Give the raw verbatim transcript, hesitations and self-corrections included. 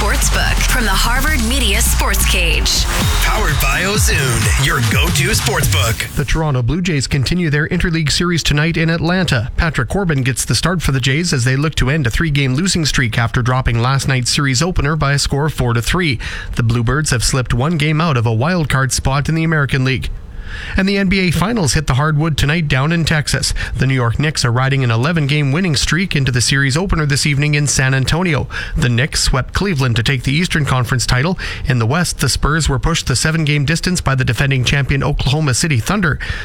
Sportsbook from the Harvard Media Sports Cage. Powered by Ozoon, your go-to sportsbook. The Toronto Blue Jays continue their interleague series tonight in Atlanta. Patrick Corbin gets the start for the Jays as they look to end a three-game losing streak after dropping last night's series opener by a score of four to three. The Bluebirds have slipped one game out of a wild card spot in the American League. And the N B A Finals hit the hardwood tonight down in Texas. The New York Knicks are riding an eleven-game winning streak into the series opener this evening in San Antonio. The Knicks swept Cleveland to take the Eastern Conference title. In the West, the Spurs were pushed the seven-game distance by the defending champion Oklahoma City Thunder.